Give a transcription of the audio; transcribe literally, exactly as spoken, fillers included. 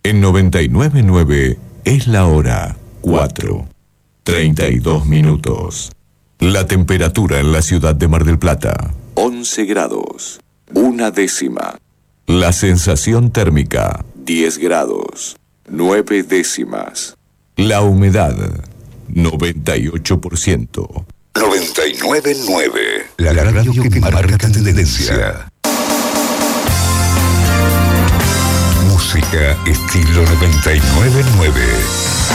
En noventa y nueve punto nueve es la hora cuatro, treinta y dos minutos. La temperatura en la ciudad de Mar del Plata, once grados, una décima. La sensación térmica, diez grados, nueve décimas. La humedad, noventa y ocho por ciento. noventa y nueve punto nueve. La, la radio que, que marca tendencia. Música estilo noventa y nueve punto nueve.